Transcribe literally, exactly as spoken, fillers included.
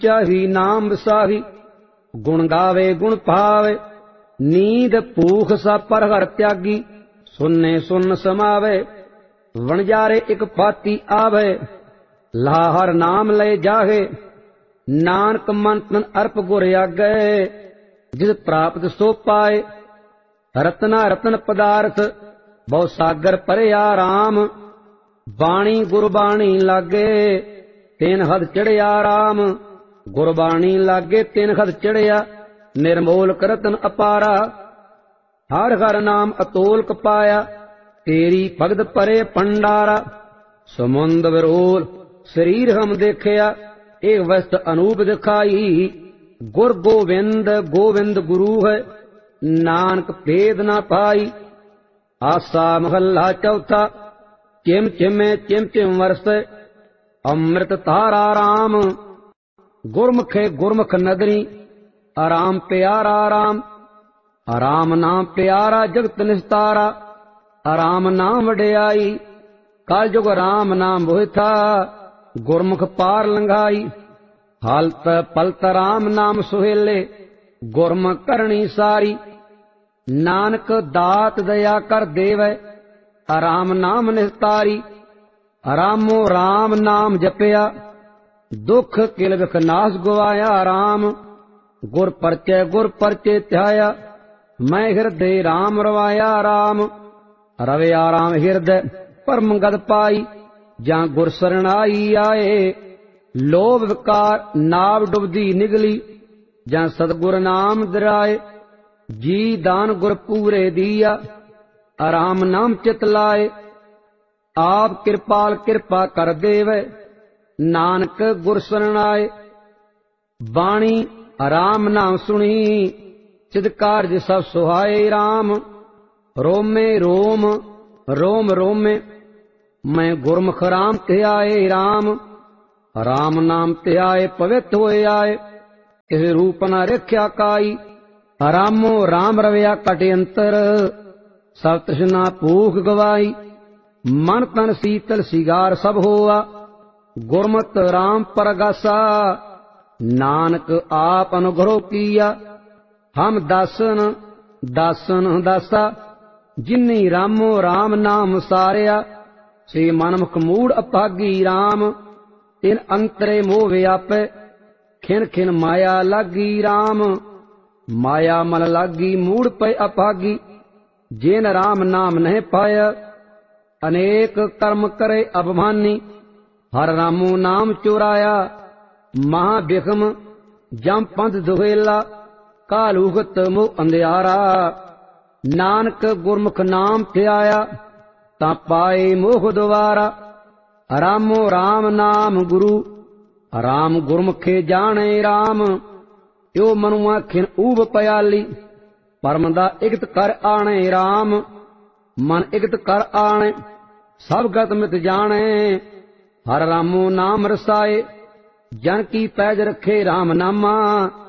ਚਾਹੀ ਨਾਮ ਵਸਾਹੀ। ਗੁਣ ਗਾਵੇ ਗੁਣ ਭਾਵੇ, ਨੀਂਦ ਭੂਖ ਸਭ ਪਰ ਹਰ ਤਿਆਗੀ। ਸੁਨੇ ਸੁਨ ਸਮਾਵੇ, ਵਣਜਾਰੇ ਇਕ ਪਾਤੀ ਆਵੇ। ਲਾ ਹਰ ਨਾਮ ਲਏ ਜਾਹੇ, ਨਾਨਕ ਮਨ ਤਨ ਅਰਪ ਗੁਰ ਆਗੇ। ਜਿਸ ਪ੍ਰਾਪਤ ਸੋ ਪਾਏ, ਰਤਨਾ ਰਤਨ ਪਦਾਰਥ। ਬਹੁ ਸਾਗਰ ਭਰਿਆ ਰਾਮ, ਬਾਣੀ ਗੁਰਬਾਣੀ ਲਾਗੇ। ਤਿਨ ਹਦ ਚੜਿਆ ਰਾਮ, ਗੁਰਬਾਣੀ ਲਾਗੇ ਤਿਨ ਹਦ ਚੜਿਆ। ਨਿਰਮੋਲਕ ਰਤਨ ਅਪਾਰਾ, ਹਰ ਹਰ ਨਾਮ ਅਤੋਲਕ ਪਾਇਆ। ਤੇਰੀ ਭਗਤ ਭਰੇ ਭੰਡਾਰਾ, ਸਮੁੰਦ ਵਿਰੋਲ ਸਰੀਰ ਹਮ ਦੇਖਿਆ। ਇਹ ਵਸਤ ਅਨੂਪ ਦਿਖਾਈ, ਗੁਰ ਗੋਬਿੰਦ ਗੋਬਿੰਦ ਗੁਰੂ ਹੈ। ਨਾਨਕ ਭੇਦ ਨਾ ਪਾਈ। ਆਸਾ ਮਹੱਲਾ ਚੌਥਾ। ਚਿਮ ਚਿਮੇ ਚਿਮ ਚਿਮ ਵਰਸੈ, ਅੰਮ੍ਰਿਤ ਧਾਰਾ ਰਾਮ। ਗੁਰਮੁਖੇ ਗੁਰਮੁਖ ਨਦਰੀ, ਆਰਾਮ ਪਿਆਰਾ ਰਾਮ। ਆਰਾਮ ਨਾਮ ਪਿਆਰਾ ਜਗਤ ਨਿਸਤਾਰਾ, ਆਰਾਮ ਨਾਮ ਵਡਿਆਈ। ਕਲ ਜੁਗ ਰਾਮ ਨਾਮ ਹੋਇਥਾ, ਗੁਰਮੁਖ ਪਾਰ ਲੰਘਾਈ। ਹਾਲਤ ਪਲਤ ਰਾਮ ਨਾਮ ਸੁਹੇਲੇ, ਗੁਰਮੁਖ ਕਰਨੀ ਸਾਰੀ। ਨਾਨਕ ਦਾਤ ਦਇਆ ਕਰ ਦੇਵੈ, ਆਰਾਮ ਨਾਮ ਨਿਸਤਾਰੀ। ਆਰਾਮੋ ਰਾਮ ਨਾਮ ਜਪਿਆ, ਦੁਖ ਕਿਲ ਵਿਖ ਨਾਸ ਗਵਾਇਆ ਰਾਮ। ਗੁਰ ਪਰਚੈ ਗੁਰ ਪਰਚੇ ਧਿਆਇਆ, ਮੈਂ ਹਿਰਦੇ ਰਾਮ ਰਵਾਇਆ ਰਾਮ। ਰਵਿਆ ਰਾਮ ਹਿਰਦੈ ਪਰਮ ਗਦ ਪਾਈ, ਜਾਂ ਗੁਰ ਸਰਣਾਈ ਆਏ। ਲੋਭ ਵਿਕਾਰ ਨਾਵ ਡੁਬਦੀ ਨਿਗਲੀ, ਜਾਂ ਸਤਿਗੁਰ ਨਾਮ ਦਰਾਏ। ਜੀ ਦਾਨ ਗੁਰ ਪੂਰੇ ਦੀਆ, ਆਰਾਮ ਨਾਮ ਚਿਤ ਲਾਏ। ਆਪ ਕਿਰਪਾਲ ਕਿਰਪਾ ਕਰ ਦੇਵੈ, ਨਾਨਕ ਗੁਰ ਸਰਣਾਏ। ਬਾਣੀ ਆਰਾਮ ਨਾਮ ਸੁਣੀ, ਚਿਤ ਕਾਰਜ ਸਭ ਸੁਹਾਏ ਰਾਮ। ਰੋਮੇ ਰੋਮ ਰੋਮ ਰੋਮੇ, ਮੈਂ ਗੁਰਮੁਖ ਰਾਮ ਧਿਆਏ ਰਾਮ। ਰਾਮ ਨਾਮ ਧਿਆਏ ਪਵਿੱਤ ਹੋਏ ਆਏ, ਕਿਸੇ ਰੂਪ ਨਾ ਰਖਿਆ ਕਾਈ। ਰਾਮੋ ਰਾਮ ਰਵਿਆ ਕਟ ਅੰਤਰ, ਸਭ ਤ੍ਰਿਸ਼ਨਾ ਭੂਖ ਗਵਾਈ। ਮਨ ਤਨ ਸੀਤਲ ਸਿਗਾਰ ਸਭ ਹੋਆ, ਗੁਰਮਤਿ ਰਾਮ ਪਰਗਾਸਾ। ਨਾਨਕ ਆਪ ਅਨੁਗ੍ਰਹ ਕੀਆ, ਹਮ ਦਾਸਨ ਦਾਸਨ ਦਾਸਾ। ਜਿਨੀ ਰਾਮੋ ਰਾਮ ਨਾਮ ਸਾਰਿਆ, ਸੇ ਮਨਮੁਖ ਮੂੜ ਅਪਾਗੀ ਰਾਮ। ਤਿਨ ਅੰਤਰੇ ਮੋਹ ਵਿਆਪੈ, ਖਿਨ ਖਿਨ ਮਾਇਆ ਲਾਗੀ ਰਾਮ। ਮਾਇਆ ਮਲ ਲਾਗੀ ਮੂੜ ਪੈ ਅਪਾਗੀ, ਜਿਨ ਰਾਮ ਨਾਮ ਨਹਿ ਪਾਇਆ। ਅਨੇਕ ਕਰਮ ਕਰੇ ਅਭਮਾਨੀ, ਹਰ ਰਾਮੋ ਨਾਮ ਚੁਰਾਇਆ। ਮਹਾ ਬਿਖਮ ਜਮ ਪੰਥ ਦੁਹੇਲਾ, ਕਾਲੂਗਤ ਮੋਹ ਅੰਧਿਆਰਾ। ਨਾਨਕ ਗੁਰਮੁਖ ਨਾਮ ਧਿਆਇਆ, ਤਾਂ ਪਾਏ ਮੋਹ ਦੁਆਰਾ। ਰਾਮੋ ਰਾਮ ਨਾਮ ਗੁਰੂ, ਰਾਮ ਗੁਰਮੁਖੇ ਜਾਣੇ ਰਾਮ। ਇਉ ਮਨੁ ਆਖਿਨ ਊਬ ਪਿਆਲੀ, ਪਰਮ ਦਾ ਇਕਤ ਕਰ ਆਣੇ ਰਾਮ। ਮਨ ਇਕਤ ਕਰ ਆਣੇ, ਸਭ ਗਤ ਮਿਤ ਜਾਣੇ। ਹਰ ਰਾਮੋ ਨਾਮ ਰਸਾਏ, ਜਨ ਕੀ ਪੈਜ ਰਖੇ ਰਾਮ ਨਾਮਾ।